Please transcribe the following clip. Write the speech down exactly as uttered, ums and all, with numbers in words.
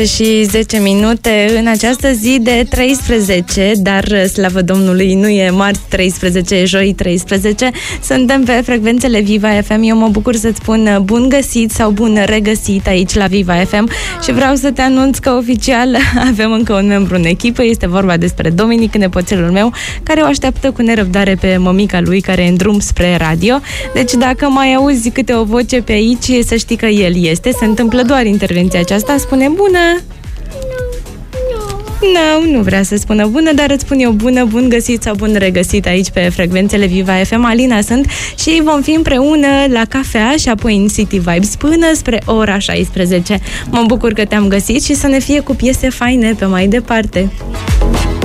Și zece minute în această zi de treisprezece, dar slavă Domnului, nu e marți treisprezece, e joi treisprezece. Suntem pe frecvențele Viva F M. Eu mă bucur să-ți spun bun găsit sau bun regăsit aici la Viva F M și vreau să te anunț că oficial avem încă un membru în echipă. Este vorba despre Dominic, nepoțelul meu, care o așteaptă cu nerăbdare pe mămica lui, care e în drum spre radio. Deci dacă mai auzi câte o voce pe aici, să știi că el este. Se întâmplă doar intervenția aceasta. Spune bună! Nu, no, nu vrea să spună bună, dar îți spun eu bună, bun găsit sau bun regăsit aici pe frecvențele Viva F M. Alina sunt și vom fi împreună la cafea și apoi în City Vibes până spre ora șaisprezece. Mă bucur că te-am găsit și să ne fie cu piese faine pe mai departe.